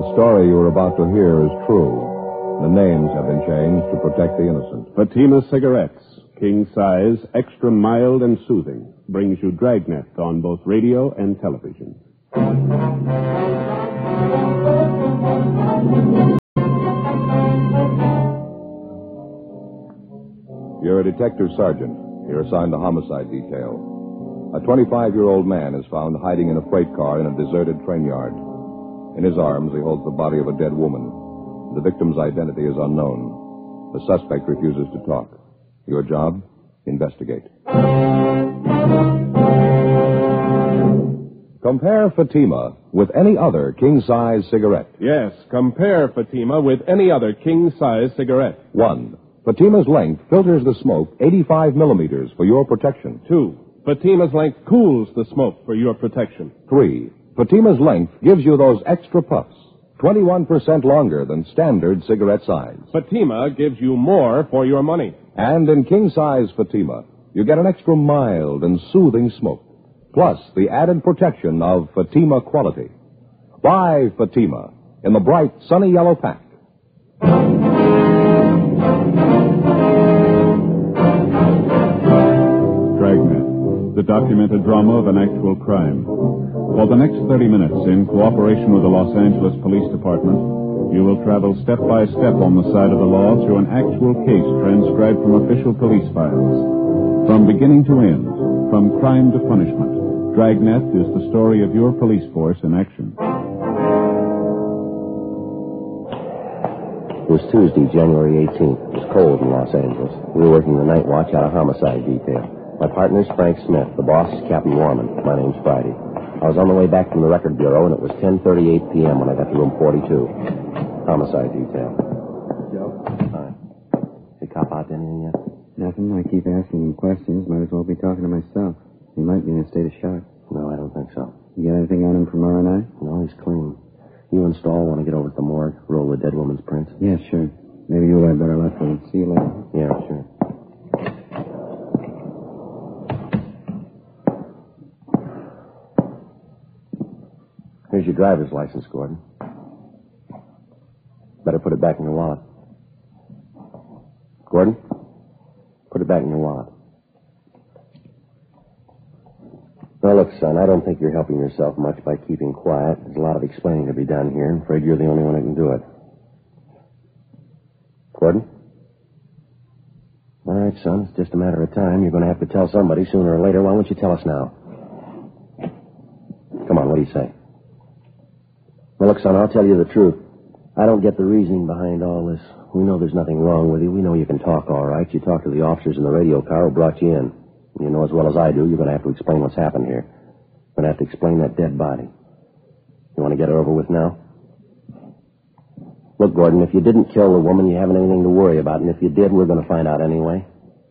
The story you are about to hear is true. The names have been changed to protect the innocent. Fatima Cigarettes, king size, extra mild and soothing, brings you Dragnet on both radio and television. You're a detective sergeant. You're assigned the homicide detail. A 25-year-old man is found hiding in a freight car in a deserted train yard. In his arms, he holds the body of a dead woman. The victim's identity is unknown. The suspect refuses to talk. Your job? Investigate. Compare Fatima with any other king-size cigarette. Yes, compare Fatima with any other king-size cigarette. 1. Fatima's length filters the smoke 85 millimeters for your protection. 2. Fatima's length cools the smoke for your protection. 3. Fatima's length gives you those extra puffs, 21% longer than standard cigarette size. Fatima gives you more for your money. And in king-size Fatima, you get an extra mild and soothing smoke, plus the added protection of Fatima quality. Buy Fatima in the bright, sunny yellow pack. Dragnet, the documented drama of an actual crime. For the next 30 minutes, in cooperation with the Los Angeles Police Department, you will travel step by step on the side of the law through an actual case transcribed from official police files. From beginning to end, from crime to punishment, Dragnet is the story of your police force in action. It was Tuesday, January 18th. It was cold in Los Angeles. We were working the night watch out of homicide detail. My partner's Frank Smith. The boss is Captain Warman. My name's Friday. I was on the way back from the record bureau, and it was 10:38 p.m. when I got to room 42. Homicide detail. Joe? Hi. Did cop out to anything yet? Nothing. I keep asking him questions. Might as well be talking to myself. He might be in a state of shock. No, I don't think so. You got anything on him from R&I? No, he's clean. You and Stahl want to get over to the morgue, roll the dead woman's prints? Yeah, sure. Maybe you had better left with him. See you later. Yeah, sure. Here's your driver's license, Gordon. Better put it back in your wallet. Gordon, put it back in your wallet. Now, look, son, I don't think you're helping yourself much by keeping quiet. There's a lot of explaining to be done here. I'm afraid you're the only one who can do it. Gordon? All right, son, it's just a matter of time. You're going to have to tell somebody sooner or later. Why won't you tell us now? Come on, what do you say? Well, look, son, I'll tell you the truth. I don't get the reasoning behind all this. We know there's nothing wrong with you. We know you can talk all right. You talked to the officers in the radio car who brought you in. You know as well as I do, you're going to have to explain what's happened here. You're going to have to explain that dead body. You want to get it over with now? Look, Gordon, if you didn't kill the woman, you haven't anything to worry about. And if you did, we're going to find out anyway.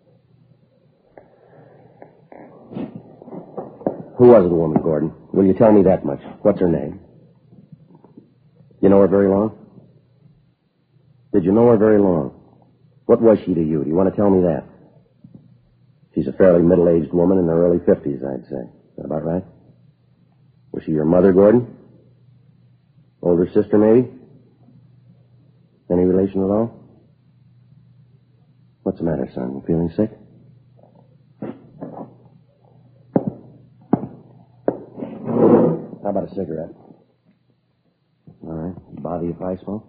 Who was the woman, Gordon? Will you tell me that much? What's her name? You know her very long? Did you know her very long? What was she to you? Do you want to tell me that? She's a fairly middle-aged woman in her early 50s, I'd say. Is that about right? Was she your mother, Gordon? Older sister, maybe? Any relation at all? What's the matter, son? You feeling sick? How about a cigarette? All right. Bother you if I smoke?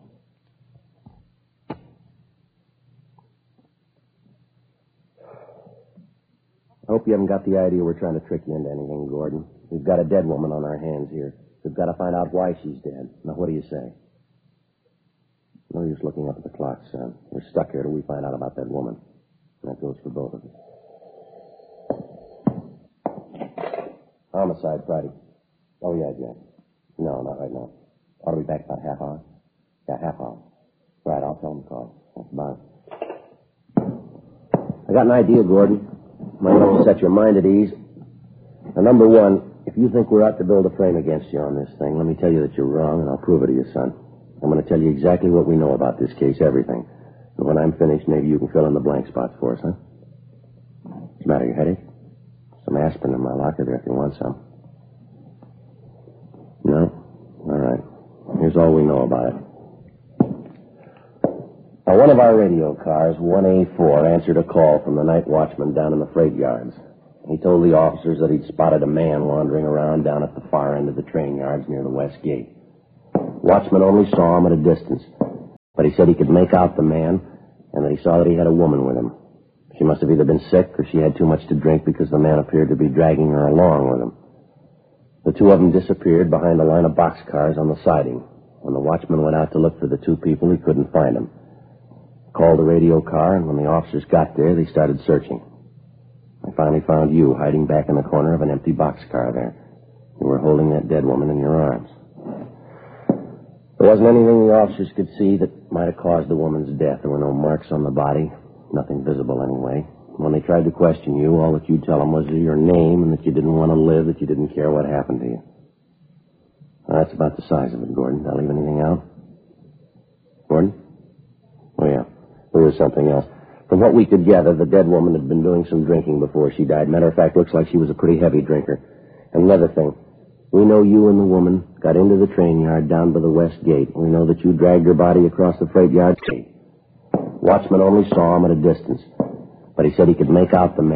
I hope you haven't got the idea we're trying to trick you into anything, Gordon. We've got a dead woman on our hands here. We've got to find out why she's dead. Now, what do you say? No use looking up at the clock, son. We're stuck here till we find out about that woman. And that goes for both of us. Homicide, Friday. Oh, yeah, Jack. No, not right now. Ought to be back about half hour. Yeah, half hour. Right, I'll tell them to call. That's about it. I got an idea, Gordon. Might help you set your mind at ease. Now, number one, if you think we're out to build a frame against you on this thing, let me tell you that you're wrong, and I'll prove it to you, son. I'm going to tell you exactly what we know about this case, everything. And when I'm finished, maybe you can fill in the blank spots for us, huh? What's the matter, your headache? Some aspirin in my locker there if you want some. No? All right. Here's all we we know about it? Now, one of our radio cars, 1A4, answered a call from the night watchman down in the freight yards. He told the officers that he'd spotted a man wandering around down at the far end of the train yards near the west gate. Watchman only saw him at a distance, but he said he could make out the man and that he saw that he had a woman with him. She must have either been sick or she had too much to drink because the man appeared to be dragging her along with him. The two of them disappeared behind a line of boxcars on the siding. When the watchman went out to look for the two people, he couldn't find them. Called the radio car, and when the officers got there, they started searching. I finally found you hiding back in the corner of an empty boxcar there. You were holding that dead woman in your arms. There wasn't anything the officers could see that might have caused the woman's death. There were no marks on the body, nothing visible anyway. When they tried to question you, all that you'd tell them was your name and that you didn't want to live, that you didn't care what happened to you. Now, that's about the size of it, Gordon. Did I leave anything out? Gordon? Oh, yeah. There was something else. From what we could gather, the dead woman had been doing some drinking before she died. Matter of fact, looks like she was a pretty heavy drinker. And another thing, we know you and the woman got into the train yard down by the west gate. We know that you dragged her body across the freight yard gate. Watchman only saw him at a distance, but he said he could make out the man.